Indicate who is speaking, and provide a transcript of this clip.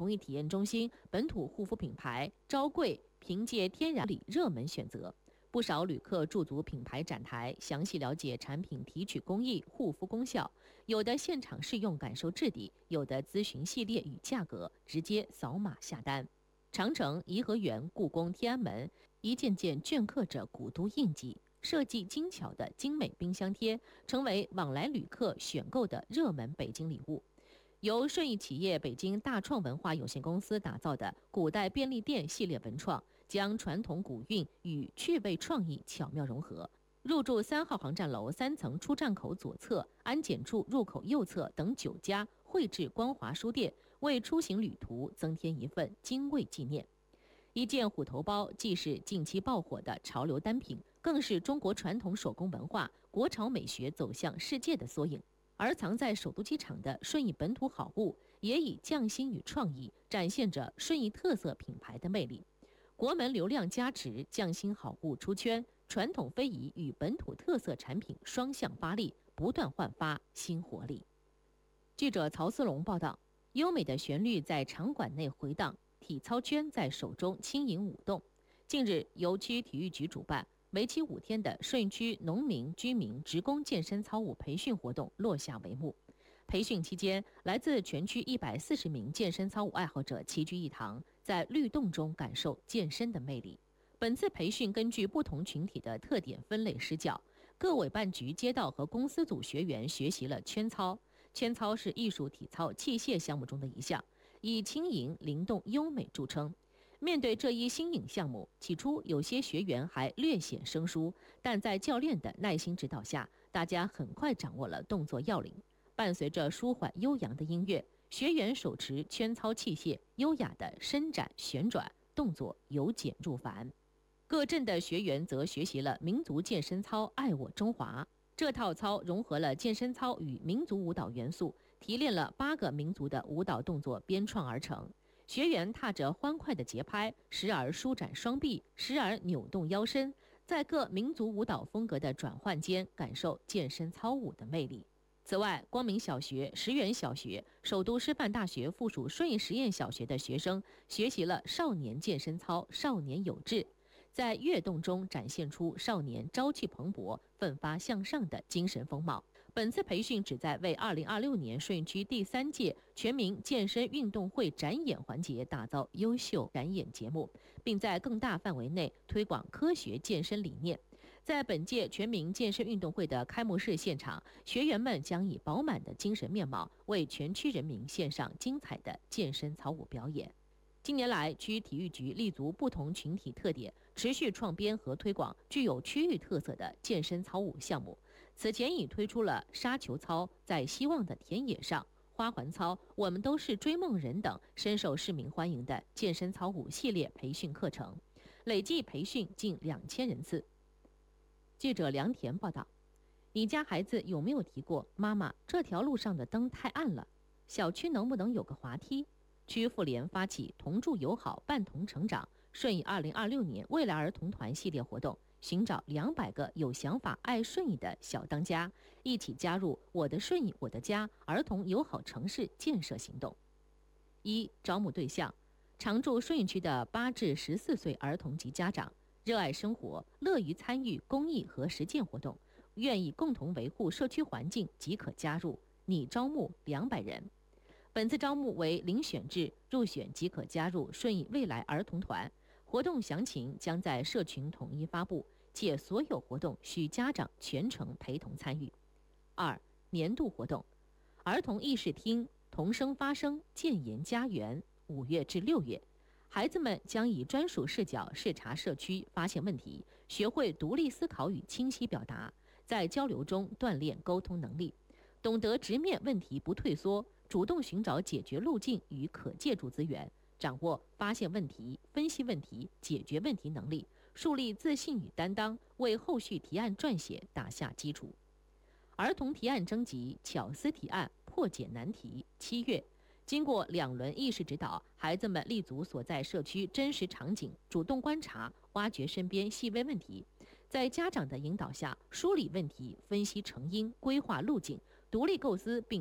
Speaker 1: 艺体验中心本土护肤品牌昭贵凭借天然里热门选择，不少旅客驻足品牌展台，详细了解产品提取工艺、护肤功效，有的现场试用感受质地，有的咨询系列与价格，直接扫码下单。长城、颐和园、故宫、天安门一件件镌刻着古都印记，设计精巧的精美冰箱贴成为往来旅客选购的热门北京礼物。由顺义企业北京大创文化有限公司打造的古代便利店系列文创，将传统古韵与趣味创意巧妙融合。入驻3号航站楼3层出站口左侧、安检处入口右侧等9家绘制光华书店，为出行旅途增添一份精味纪念。一件虎头包既是近期爆火的潮流单品，更是中国传统手工文化、国潮美学走向世界的缩影。而藏在首都机场的顺义本土好物，也以匠心与创意展现着顺义特色品牌的魅力。国门流量加持，匠心好物出圈，传统非遗与本土特色产品双向发力，不断焕发新活力。记者曹思龙报道，优美的旋律在场馆内回荡，体操圈在手中轻盈舞动。近日，由区体育局主办，为期5天的顺义区农民、居民、职工健身操舞培训活动落下帷幕。培训期间，来自全区140名健身操舞爱好者齐聚一堂，在律动中感受健身的魅力。本次培训根据不同群体的特点分类施教，各委办局、街道和公司组学员学习了圈操。圈操是艺术体操器械项目中的一项，以轻盈、灵动、优美著称。面对这一新颖项目，起初有些学员还略显生疏，但在教练的耐心指导下，大家很快掌握了动作要领。伴随着舒缓悠扬的音乐，学员手持圈操器械，优雅地伸展旋转，动作由简入繁。各镇的学员则学习了民族健身操爱我中华。这套操融合了健身操与民族舞蹈元素，提炼了8个民族的舞蹈动作编创而成。学员踏着欢快的节拍，时而舒展双臂，时而扭动腰身，在各民族舞蹈风格的转换间，感受健身操舞的魅力。此外，光明小学、石原小学、首都师范大学附属顺义实验小学的学生学习了少年健身操、少年有志，在跃动中展现出少年朝气蓬勃、奋发向上的精神风貌。本次培训旨在为2026年顺义区第3届全民健身运动会展演环节打造优秀展演节目，并在更大范围内推广科学健身理念。在本届全民健身运动会的开幕式现场，学员们将以饱满的精神面貌为全区人民献上精彩的健身操舞表演。近年来，区体育局立足不同群体特点，持续创编和推广具有区域特色的健身操舞项目。此前已推出了沙球操、在希望的田野上、花环操、我们都是追梦人等深受市民欢迎的健身操舞系列培训课程，累计培训近2000人次。记者梁田报道，你家孩子有没有提过，妈妈，这条路上的灯太暗了，小区能不能有个滑梯？区妇联发起同住友好伴同成长顺义2026年未来儿童团系列活动，寻找200个有想法爱顺义的小当家，一起加入我的顺义我的家儿童友好城市建设行动。招募对象，常驻顺义区的8至14岁儿童及家长，热爱生活，乐于参与公益和实践活动，愿意共同维护社区环境即可加入，拟招募200人。本次招募为遴选制，入选即可加入顺义未来儿童团。活动详情将在社群统一发布，且所有活动需家长全程陪同参与。年度活动，儿童议事厅童声发声建言家园，5月至6月，孩子们将以专属视角视察社区，发现问题，学会独立思考与清晰表达，在交流中锻炼沟通能力，懂得直面问题不退缩，主动寻找解决路径与可借助资源，掌握发现问题、分析问题、解决问题能力，树立自信与担当，为后续提案撰写打下基础。儿童提案征集巧思提案破解难题，7月。经过2轮意识指导，孩子们立足所在社区真实场景，主动观察，挖掘身边细微问题，在家长的引导下梳理问题，分析成因，规划路径，独立构思并